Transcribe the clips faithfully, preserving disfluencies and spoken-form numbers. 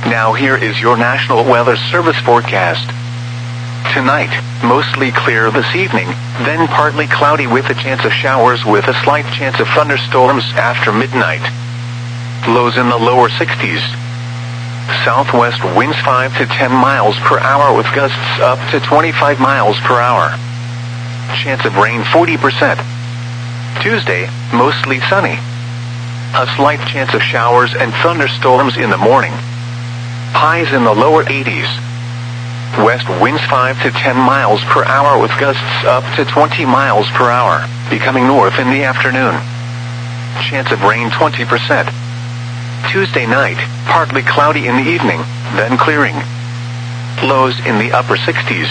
Now here is your National Weather Service forecast. Tonight, mostly clear this evening, then partly cloudy with a chance of showers with a slight chance of thunderstorms after midnight. Lows in the lower sixties. Southwest winds five to ten miles per hour with gusts up to twenty-five miles per hour. Chance of rain forty percent. Tuesday, mostly sunny. A slight chance of showers and thunderstorms in the morning. Highs in the lower eighties. West winds five to ten miles per hour with gusts up to twenty miles per hour, becoming north in the afternoon. Chance of rain twenty percent. Tuesday night, partly cloudy in the evening, then clearing. Lows in the upper sixties.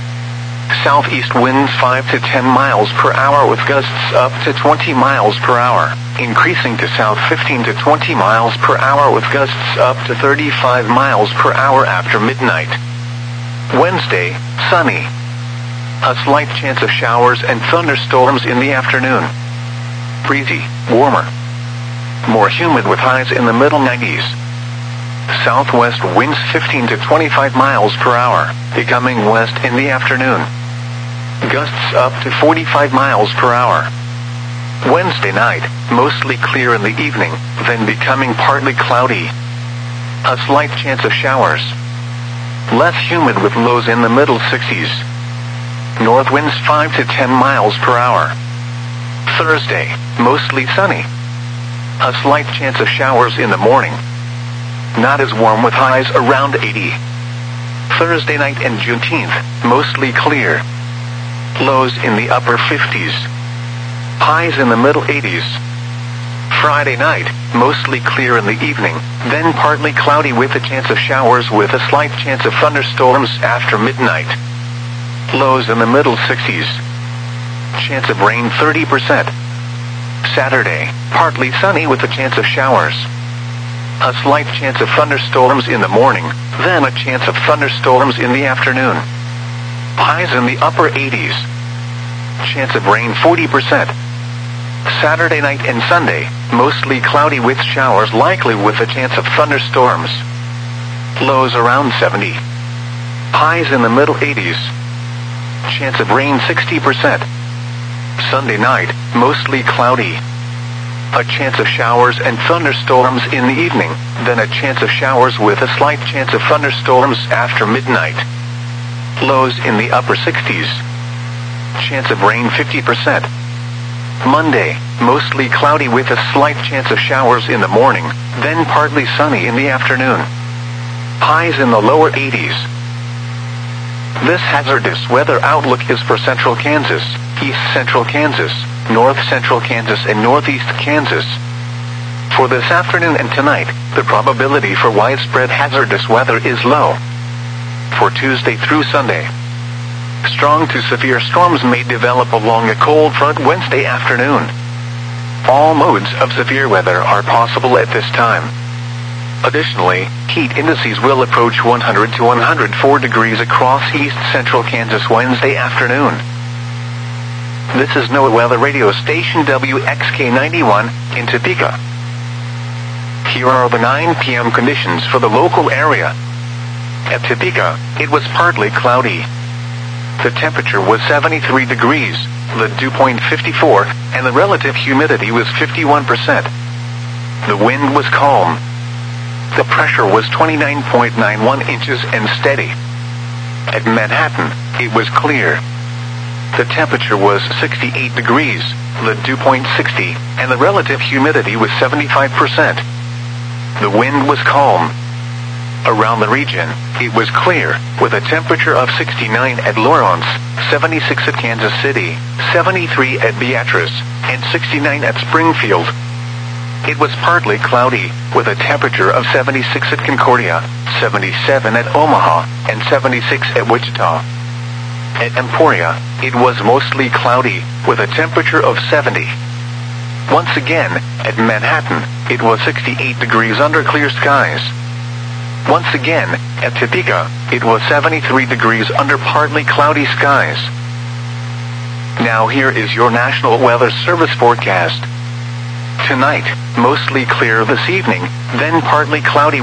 Southeast winds five to ten miles per hour with gusts up to twenty miles per hour, increasing to south fifteen to twenty miles per hour with gusts up to thirty-five miles per hour after midnight. Wednesday, sunny. A slight chance of showers and thunderstorms in the afternoon. Breezy, warmer. More humid with highs in the middle nineties. Southwest winds fifteen to twenty-five miles per hour, becoming west in the afternoon. Gusts up to forty-five miles per hour. Wednesday night, mostly clear in the evening, then becoming partly cloudy. A slight chance of showers. Less humid with lows in the middle sixties. North winds five to ten miles per hour. Thursday, mostly sunny. A slight chance of showers in the morning. Not as warm with highs around eighty. Thursday night and Juneteenth, mostly clear. Lows in the upper fifties. Highs in the middle eighties. Friday night, mostly clear in the evening, then partly cloudy with a chance of showers with a slight chance of thunderstorms after midnight. Lows in the middle sixties. Chance of rain thirty percent. Saturday, partly sunny with a chance of showers. A slight chance of thunderstorms in the morning, then a chance of thunderstorms in the afternoon. Highs in the upper eighties. Chance of rain forty percent. Saturday night and Sunday, mostly cloudy with showers likely with a chance of thunderstorms. Lows around seventy. Highs in the middle eighties. Chance of rain sixty percent. Sunday night, mostly cloudy. A chance of showers and thunderstorms in the evening, then a chance of showers with a slight chance of thunderstorms after midnight. Lows in the upper sixties. Chance of rain fifty percent. Monday, mostly cloudy with a slight chance of showers in the morning, then partly sunny in the afternoon. Highs in the lower eighties. This hazardous weather outlook is for central Kansas, east central Kansas, north central Kansas and northeast Kansas. For this afternoon and tonight, the probability for widespread hazardous weather is low. For Tuesday through Sunday, strong to severe storms may develop along a cold front Wednesday afternoon. All modes of severe weather are possible at this time. Additionally, heat indices will approach one hundred to one hundred four degrees across east central Kansas Wednesday afternoon. This is NOAA Weather Radio Station W X K ninety-one in Topeka. Here are the nine p m conditions for the local area. At Topeka, it was partly cloudy. The temperature was seventy-three degrees, the dew point fifty-four, and the relative humidity was fifty-one percent. The wind was calm. The pressure was twenty-nine point nine one inches and steady. At Manhattan, it was clear. The temperature was sixty-eight degrees, the dew point sixty, and the relative humidity was seventy-five percent. The wind was calm. Around the region, it was clear, with a temperature of sixty-nine at Lawrence, seventy-six at Kansas City, seventy-three at Beatrice, and sixty-nine at Springfield. It was partly cloudy, with a temperature of seventy-six at Concordia, seventy-seven at Omaha, and seventy-six at Wichita. At Emporia, it was mostly cloudy, with a temperature of seventy. Once again, at Manhattan, it was sixty-eight degrees under clear skies. Once again, at Topeka, it was seventy-three degrees under partly cloudy skies. Now here is your National Weather Service forecast. Tonight, mostly clear this evening, then partly cloudy